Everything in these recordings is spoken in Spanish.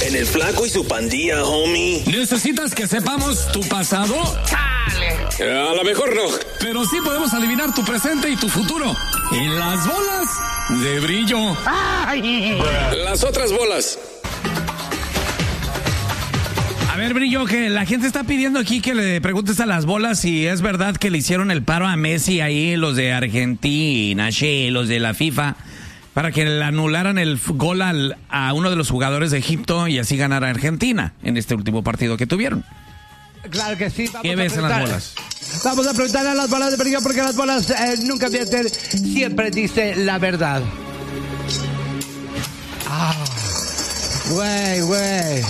En el Flaco y su Pandilla, homie. ¿Necesitas que sepamos tu pasado? ¡Chale! A lo mejor no. Pero sí podemos adivinar tu presente y tu futuro. En las bolas de brillo. ¡Ay! Las otras bolas. A ver, Brillo, que la gente está pidiendo aquí que le preguntes a las bolas si es verdad que le hicieron el paro a Messi ahí, los de Argentina, los de la FIFA, para que le anularan el gol a uno de los jugadores de Egipto y así ganara Argentina en este último partido que tuvieron. Claro que sí. ¿Qué ves en las bolas? Vamos a preguntarle a las bolas de Brillo porque las bolas nunca mienten, siempre dice la verdad. Güey.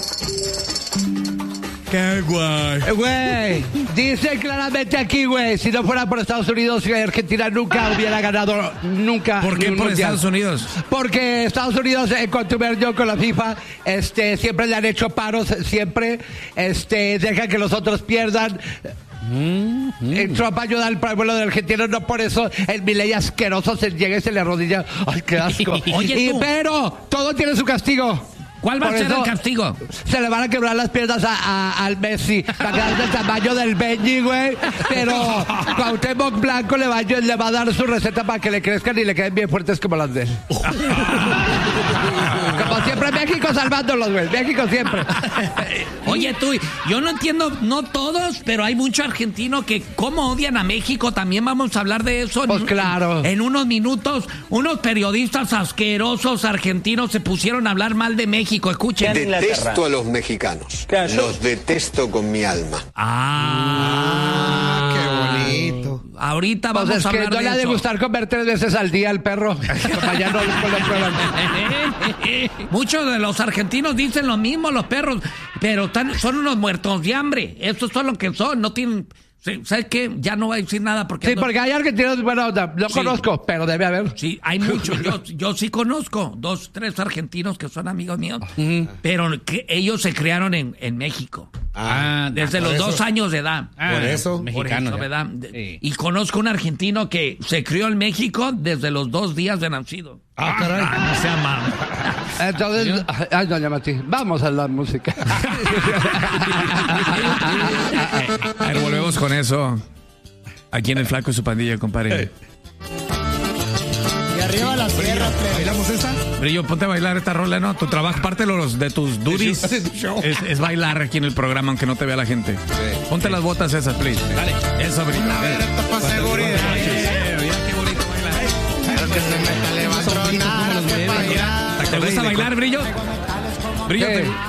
¡Qué guay! Güey, dice claramente aquí, güey, si no fuera por Estados Unidos y Argentina nunca hubiera ganado, nunca. ¿Por qué por Estados Unidos? Porque Estados Unidos, en contubernio con la FIFA, siempre le han hecho paros, siempre, dejan que los otros pierdan. Trump ayuda al pueblo de Argentina, no por eso el Milei asqueroso se llega y se le arrodilla. ¡Ay, qué asco! Oye, pero todo tiene su castigo. ¿Cuál va a ser el castigo? Se le van a quebrar las piernas al Messi. Va a quedar del tamaño del Benji, güey. Pero Cuauhtémoc Blanco le va a dar su receta para que le crezcan y le queden bien fuertes como las de él. Como siempre, México salvándolos, güey. México siempre. Oye, tú, yo no entiendo, no todos, pero hay mucho argentino que cómo odian a México. También vamos a hablar de eso pues claro. En unos minutos. Unos periodistas asquerosos argentinos se pusieron a hablar mal de México. Escuchen. Detesto a los mexicanos. Los detesto con mi alma. Qué bonito. Ahorita vamos a hablar de eso. No le ha de gustar comer 3 veces al día al perro. Ya no lo prueban. Muchos de los argentinos dicen lo mismo, los perros, pero son unos muertos de hambre. Estos son lo que son, no tienen... ¿Sabes qué? Ya no voy a decir nada porque... Sí, porque hay argentinos, bueno, no conozco, pero debe haber. Sí, hay muchos. Yo sí conozco 2, 3 argentinos que son amigos míos, pero que ellos se criaron en México. Desde los 2 años de edad. Por eso, mexicanos. ¿Verdad? Sí. Y conozco un argentino que se crió en México desde los 2 días de nacido. Caray. No sea malo. Entonces, doña Mati, vamos a la música. A ver, volvemos con eso. Aquí en el Flaco y su Pandilla, compadre. Y arriba las tierras. ¿Bailamos esa? Brillo, ponte a bailar esta rola, ¿no? Tu trabajo, parte de tus duties es bailar aquí en el programa, aunque no te vea la gente. Ponte las botas esas, please. Dale. Eso, Brillo. A ver, esto para seguridad. Mira qué bonito baila. Pero que se meta le va a tronar. ¿Te gusta bailar, Brillo? Brillo,